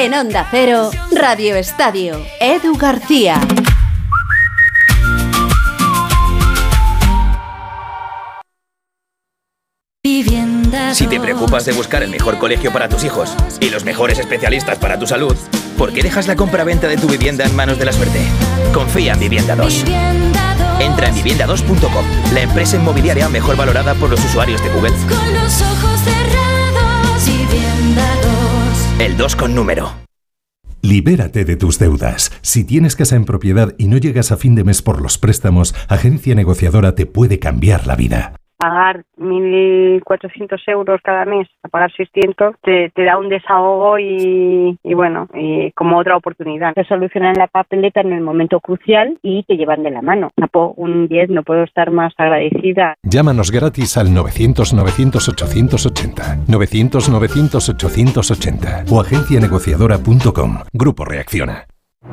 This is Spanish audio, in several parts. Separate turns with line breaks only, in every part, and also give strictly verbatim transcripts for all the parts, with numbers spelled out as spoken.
En Onda Cero, Radio Estadio, Edu García.
Si te preocupas de buscar el mejor colegio para tus hijos y los mejores especialistas para tu salud, ¿por qué dejas la compra-venta de tu vivienda en manos de la suerte? Confía en Vivienda dos. Entra en vivienda dos punto com, la empresa inmobiliaria mejor valorada por los usuarios de Google.
Con los ojos cerrados, Vivienda dos.
El dos con número.
Libérate de tus deudas. Si tienes casa en propiedad y no llegas a fin de mes por los préstamos, Agencia Negociadora te puede cambiar la vida.
Pagar mil cuatrocientos euros cada mes, a pagar seiscientos, te, te da un desahogo y, y bueno, y como otra oportunidad. Te solucionan la papeleta en el momento crucial y te llevan de la mano. Un diez, no puedo estar más agradecida.
Llámanos gratis al novecientos novecientos ochocientos ochenta, novecientos novecientos ochocientos ochenta o agencia negociadora punto com. Grupo Reacciona.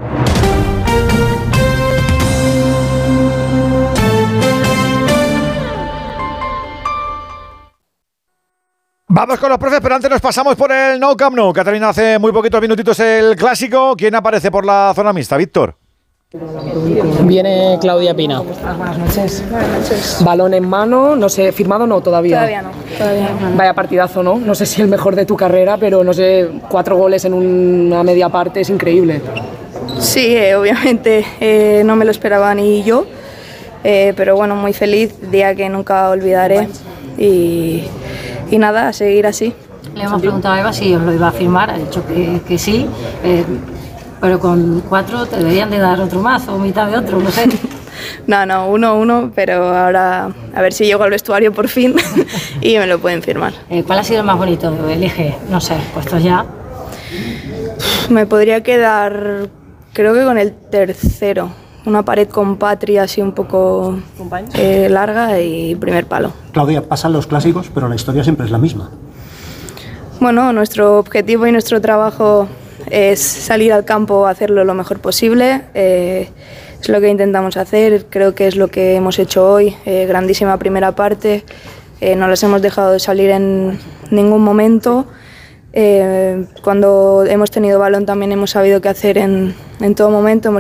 Vamos con los profes, pero antes nos pasamos por el Nou Camp Nou. Catalina, hace muy poquitos minutitos el clásico. ¿Quién aparece por la zona mixta, Víctor?
Viene Claudia Pina. Buenas noches. Buenas noches. Balón en mano, no sé, firmado no todavía.
Todavía no, todavía no.
Vaya partidazo, ¿no? No sé si el mejor de tu carrera, pero no sé, cuatro goles en una media parte es increíble.
Sí, eh, obviamente eh, no me lo esperaba ni yo, eh, pero bueno, muy feliz, día que nunca olvidaré y, y nada, a seguir así.
Le hemos preguntado a Eva si os lo iba a firmar, ha dicho que, que sí. Eh, Pero con cuatro te deberían de dar otro más o mitad de otro, no sé.
No, no, uno, uno, pero ahora a ver si llego al vestuario por fin y me lo pueden firmar.
Eh, ¿Cuál ha sido el más bonito? Elige, no sé, puestos ya.
Me podría quedar, creo que con el tercero. Una pared con Patria así un poco eh, larga y primer palo.
Claudia, pasan los clásicos, pero la historia siempre es la misma.
Bueno, nuestro objetivo y nuestro trabajo es salir al campo a hacerlo lo mejor posible, eh, es lo que intentamos hacer, creo que es lo que hemos hecho hoy, eh, grandísima primera parte, eh, no las hemos dejado de salir en ningún momento, eh, cuando hemos tenido balón también hemos sabido qué hacer en, en todo momento, hemos